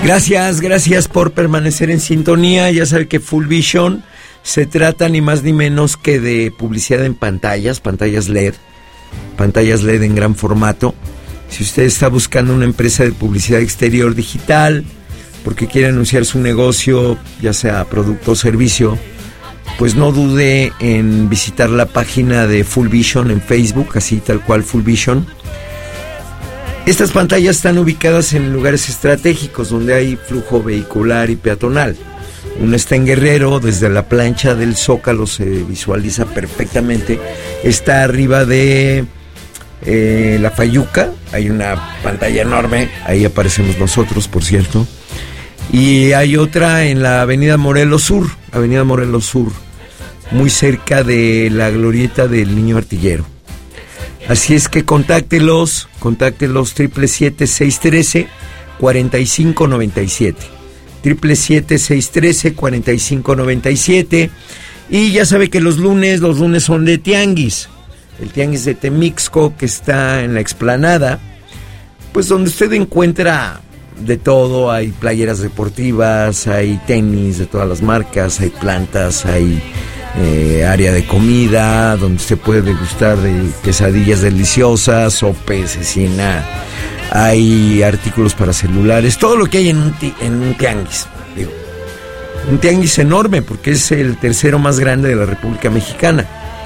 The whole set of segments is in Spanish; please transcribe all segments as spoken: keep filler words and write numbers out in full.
Gracias, gracias por permanecer en sintonía. Ya sabe que Full Vision se trata ni más ni menos que de publicidad en pantallas, pantallas L E D, pantallas L E D en gran formato. Si usted está buscando una empresa de publicidad exterior digital, porque quiere anunciar su negocio, ya sea producto o servicio, pues no dude en visitar la página de Full Vision en Facebook, así tal cual Full Vision. Estas pantallas están ubicadas en lugares estratégicos donde hay flujo vehicular y peatonal. Una está en Guerrero, desde la plancha del Zócalo se visualiza perfectamente. Está arriba de eh, la Fayuca, hay una pantalla enorme, ahí aparecemos nosotros, por cierto. Y hay otra en la avenida Morelos Sur, avenida Morelos Sur, muy cerca de la glorieta del Niño Artillero. Así es que contáctelos, contáctelos triple siete seis trece cuarenta y cinco noventa y siete, triple siete seis trece cuarenta y cinco noventa y siete. Y ya sabe que los lunes, los lunes son de tianguis, el tianguis de Temixco, que está en la explanada, pues donde usted encuentra de todo. Hay playeras deportivas, hay tenis de todas las marcas, hay plantas, hay Eh, área de comida donde usted puede degustar de quesadillas deliciosas, sopes, cecina, hay artículos para celulares, todo lo que hay en un, ti- en un tianguis, digo, un tianguis enorme porque es el tercero más grande de la República Mexicana.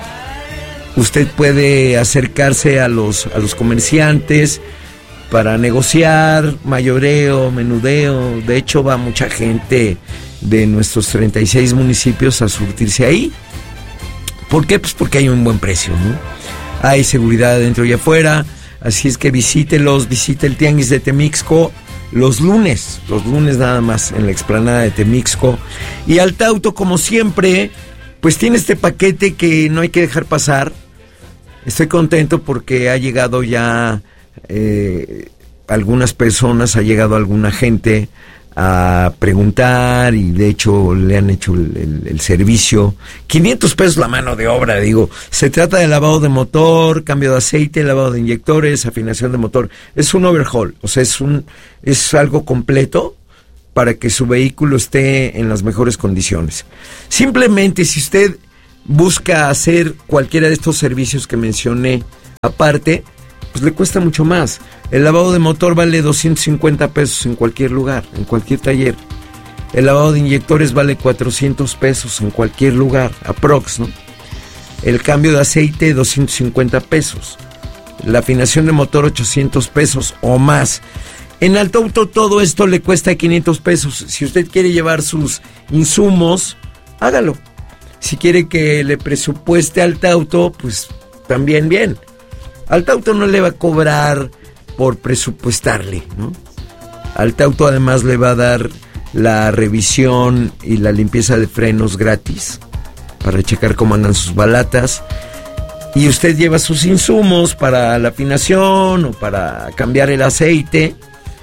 Usted puede acercarse a los, a los comerciantes para negociar, mayoreo, menudeo. De hecho, va mucha gente de nuestros treinta y seis municipios a surtirse ahí. ¿Por qué? Pues porque hay un buen precio, ¿no? Hay seguridad adentro y afuera, así es que visítelos, visite el Tianguis de Temixco los lunes, los lunes nada más, en la explanada de Temixco. Y Altauto, como siempre, pues tiene este paquete que no hay que dejar pasar. Estoy contento porque ha llegado ya eh, algunas personas, ha llegado alguna gente a preguntar y de hecho le han hecho el, el, el servicio. quinientos pesos la mano de obra, digo. Se trata de lavado de motor, cambio de aceite, lavado de inyectores, afinación de motor. Es un overhaul, o sea, es un es algo completo para que su vehículo esté en las mejores condiciones. Simplemente, si usted busca hacer cualquiera de estos servicios que mencioné aparte, pues le cuesta mucho más. El lavado de motor vale doscientos cincuenta pesos en cualquier lugar, en cualquier taller. El lavado de inyectores vale cuatrocientos pesos en cualquier lugar, aprox, ¿no? El cambio de aceite, doscientos cincuenta pesos. La afinación de motor, ochocientos pesos o más. En Altauto todo esto le cuesta quinientos pesos. Si usted quiere llevar sus insumos, hágalo. Si quiere que le presupueste Altauto, pues también bien. Altauto no le va a cobrar por presupuestarle, ¿no? Altauto además le va a dar la revisión y la limpieza de frenos gratis para checar cómo andan sus balatas. Y usted lleva sus insumos para la afinación o para cambiar el aceite,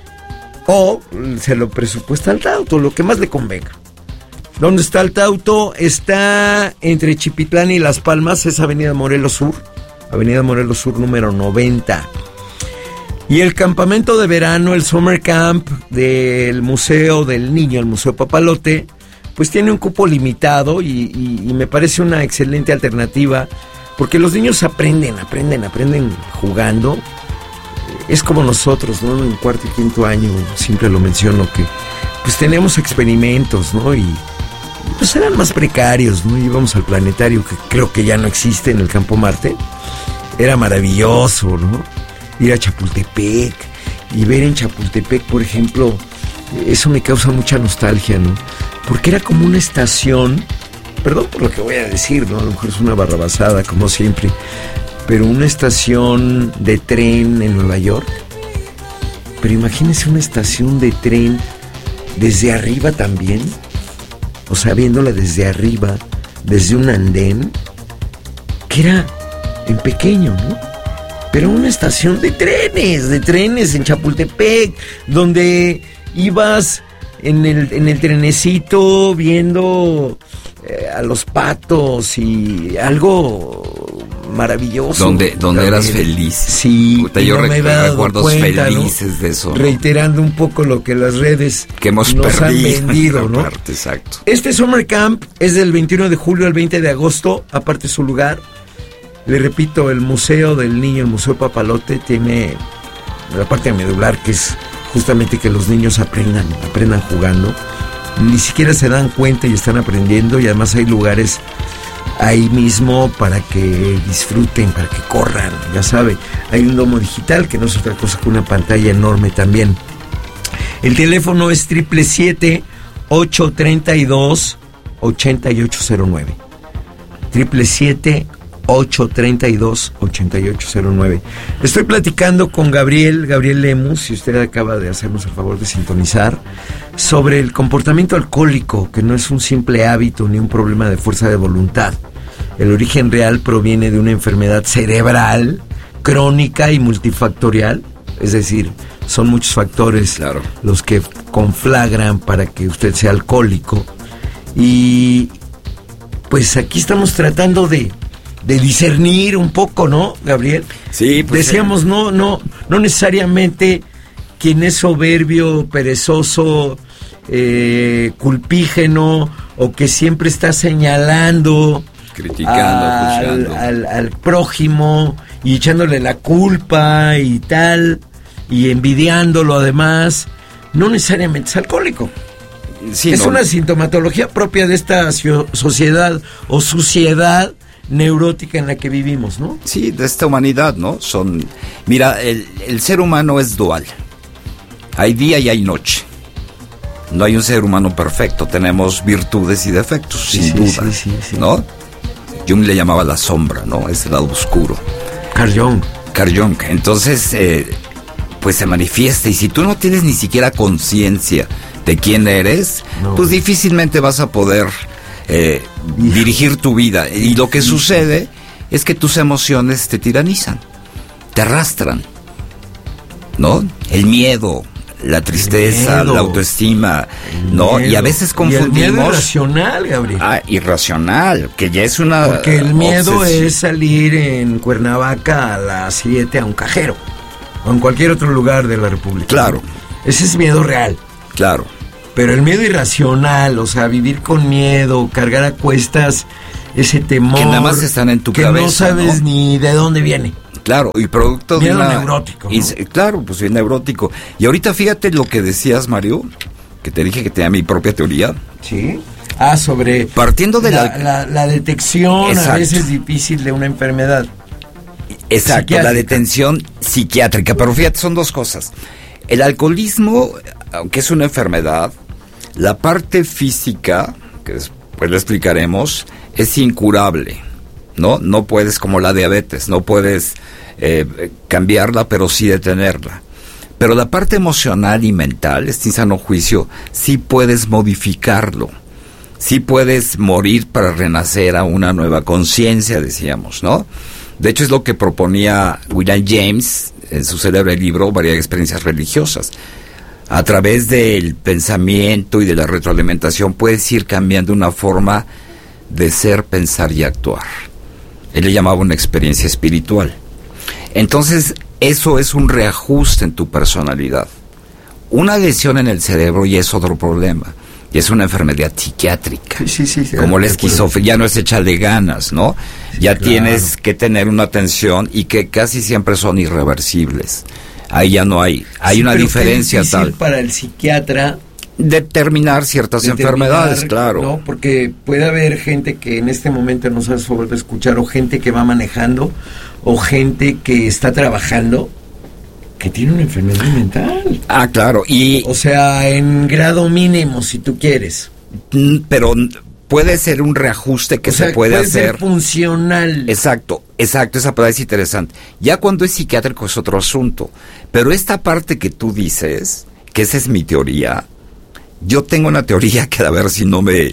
o se lo presupuesta Altauto, lo que más le convenga. ¿Dónde está Altauto? Está entre Chipitlán y Las Palmas, es Avenida Morelos Sur. Avenida Morelos Sur número noventa. Y el campamento de verano, el Summer Camp del Museo del Niño, el Museo Papalote, pues tiene un cupo limitado y, y, y me parece una excelente alternativa, porque los niños aprenden, aprenden, aprenden jugando. Es como nosotros, ¿no? En cuarto y quinto año, siempre lo menciono, que pues teníamos experimentos, ¿no? Y, y pues eran más precarios, ¿no? Íbamos al planetario, que creo que ya no existe, en el Campo Marte. Era maravilloso, ¿no? Ir a Chapultepec y ver en Chapultepec, por ejemplo, eso me causa mucha nostalgia, ¿no? Porque era como una estación, perdón por lo que voy a decir, ¿no? A lo mejor es una barrabasada, como siempre, pero una estación de tren en Nueva York. Pero imagínense una estación de tren desde arriba también, o sea, viéndola desde arriba, desde un andén, que era en pequeño, ¿no? Pero una estación de trenes, de trenes en Chapultepec, donde ibas en el, en el trenecito viendo eh, a los patos y algo maravilloso. Donde, donde eras feliz. Sí, Puta, yo no rec- me he dado recuerdos cuenta, felices, ¿no?, de eso, ¿no? Reiterando un poco lo que las redes que hemos nos perdido, han vendido, ¿no? Parte, exacto. Este Summer Camp es del veintiuno de julio al veinte de agosto, aparte su lugar. Le repito, el Museo del Niño, el Museo Papalote, tiene la parte medular, que es justamente que los niños aprendan, aprendan jugando. Ni siquiera se dan cuenta y están aprendiendo, y además hay lugares ahí mismo para que disfruten, para que corran, ya sabe. Hay un domo digital que no es otra cosa que una pantalla enorme también. El teléfono es siete siete siete, ocho tres dos, ocho ocho cero nueve. siete siete siete, ocho tres dos, ocho ocho cero nueve. Estoy platicando con Gabriel, Gabriel Lemus, si usted acaba de hacernos el favor de sintonizar, sobre el comportamiento alcohólico, que no es un simple hábito ni un problema de fuerza de voluntad. El origen real proviene de una enfermedad cerebral, crónica y multifactorial, es decir, son muchos factores, claro, los que conflagran para que usted sea alcohólico. Y pues aquí estamos tratando de de discernir un poco, ¿no, Gabriel? Sí, pues decíamos, eh. no, no, no necesariamente quien es soberbio, perezoso, eh, culpígeno, o que siempre está señalando, criticando, al, al, al prójimo y echándole la culpa y tal, y envidiándolo además, no necesariamente es alcohólico. Sí, es no. una sintomatología propia de esta sociedad o suciedad neurótica en la que vivimos, ¿no? Sí, de esta humanidad, ¿no? Son, mira, el, el ser humano es dual. Hay día y hay noche. No hay un ser humano perfecto. Tenemos virtudes y defectos, sí, sin sí, duda, sí, sí, sí. ¿no? Jung le llamaba la sombra, ¿no? Ese lado oscuro. Carl Jung. Carl Jung. Entonces, eh, pues se manifiesta. Y si tú no tienes ni siquiera conciencia de quién eres, no, pues difícilmente vas a poder Eh, dirigir tu vida. Y lo que sucede es que tus emociones te tiranizan, te arrastran, ¿no? El miedo, la tristeza, miedo, la autoestima, ¿no? Miedo. Y a veces confundimos. Y el miedo irracional, Gabriel. Ah, irracional, que ya es una. Porque el miedo obsesión. Es salir en Cuernavaca a las siete a un cajero, o en cualquier otro lugar de la República. Claro. Ese es miedo real. Claro. Pero el miedo irracional, o sea, vivir con miedo, cargar a cuestas ese temor que nada más están en tu que cabeza, no sabes, ¿no?, ni de dónde viene. Claro, y producto miedo de una neurótico, ¿no? Y, claro, pues bien neurótico. Y ahorita fíjate lo que decías, Mario, que te dije que tenía mi propia teoría. Sí. Ah, sobre partiendo de la, la, la, la detección. Exacto. A veces difícil de una enfermedad. Exacto, la detención psiquiátrica. Pero fíjate, son dos cosas. El alcoholismo, aunque es una enfermedad, la parte física, que después le explicaremos, es incurable, ¿no? No puedes, como la diabetes, no puedes eh, cambiarla, pero sí detenerla. Pero la parte emocional y mental, este insano juicio, sí puedes modificarlo. Sí puedes morir para renacer a una nueva conciencia, decíamos, ¿no? De hecho, es lo que proponía William James en su célebre libro, Varias experiencias religiosas. A través del pensamiento y de la retroalimentación puedes ir cambiando una forma de ser, pensar y actuar. Él le llamaba una experiencia espiritual. Entonces, eso es un reajuste en tu personalidad. Una lesión en el cerebro ya es otro problema. Y es una enfermedad psiquiátrica. Sí, sí, sí, como la esquizofrenia, ya no es echarle ganas, ¿no? Sí, ya claro. Tienes que tener una atención y que casi siempre son irreversibles. Ahí ya no hay, hay sí, una diferencia es tal. Para el psiquiatra determinar ciertas determinar, enfermedades, claro. ¿no? Porque puede haber gente que en este momento no sabe sobre escuchar, o gente que va manejando, o gente que está trabajando, que tiene una enfermedad mental. Ah, claro. Y o sea, en grado mínimo, si tú quieres. Pero puede ser un reajuste que o se sea, puede, puede hacer. Ser funcional. Exacto, exacto, esa palabra es interesante. Ya cuando es psiquiátrico es otro asunto. Pero esta parte que tú dices, que esa es mi teoría, yo tengo una teoría que a ver si no me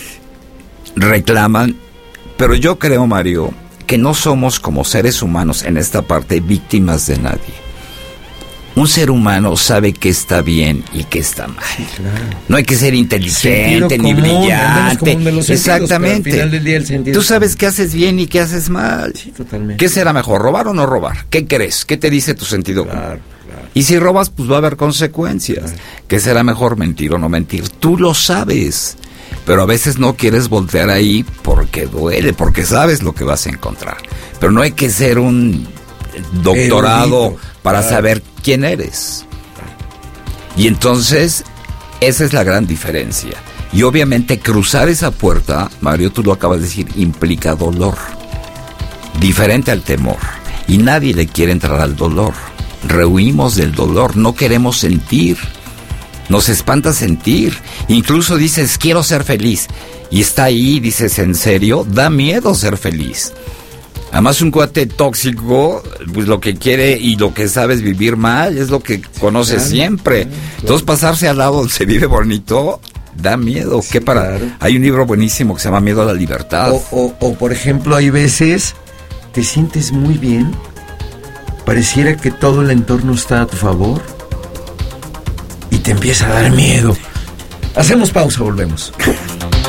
reclaman, pero yo creo, Mario, que no somos como seres humanos en esta parte víctimas de nadie. Un ser humano sabe qué está bien y qué está mal. Sí, claro. No hay que ser inteligente ni común, brillante. Común de los Exactamente. Sentidos, al final del día el sentido Tú sabes qué haces bien y qué haces mal. Sí, totalmente. ¿Qué será mejor, robar o no robar? ¿Qué crees? ¿Qué te dice tu sentido común? Claro, claro. Y si robas, pues va a haber consecuencias. Claro. ¿Qué será mejor, mentir o no mentir? Tú lo sabes. Pero a veces no quieres voltear ahí porque duele, porque sabes lo que vas a encontrar. Pero no hay que ser un doctorado erudito para claro. saber quién eres. Y entonces, esa es la gran diferencia. Y obviamente cruzar esa puerta, Mario, tú lo acabas de decir, implica dolor. Diferente al temor. Y nadie le quiere entrar al dolor. Rehuimos del dolor, no queremos sentir. Nos espanta sentir. Incluso dices, quiero ser feliz. Y está ahí, dices, ¿en serio? Da miedo ser feliz. Además, un cuate tóxico, pues lo que quiere y lo que sabe es vivir mal, es lo que conoce claro, siempre. Claro, claro. Entonces, pasarse al lado donde se vive bonito, da miedo. Sí, ¿Qué para? Claro. Hay un libro buenísimo que se llama Miedo a la Libertad. O, o, o, por ejemplo, hay veces te sientes muy bien, pareciera que todo el entorno está a tu favor y te empieza a dar miedo. Hacemos pausa, volvemos.